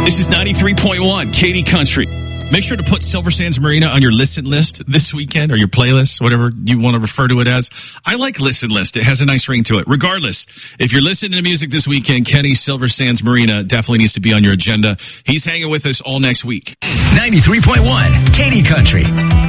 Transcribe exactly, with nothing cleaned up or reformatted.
This is ninety-three point one, Katy Country. Make sure to put Silver Sands Marina on your listen list this weekend, or your playlist, whatever you want to refer to it as. I like listen list. It has a nice ring to it. Regardless, if you're listening to music this weekend, Kenny Silver Sands Marina definitely needs to be on your agenda. He's hanging with us all next week. ninety-three point one, Katy Country.